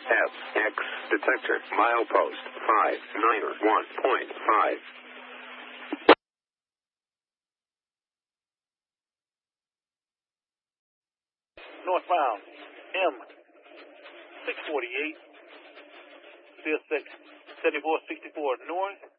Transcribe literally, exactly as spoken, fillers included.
S X detector, milepost five nine one point five. Northbound, M six forty-eight, C S six seventy-four sixty-four north.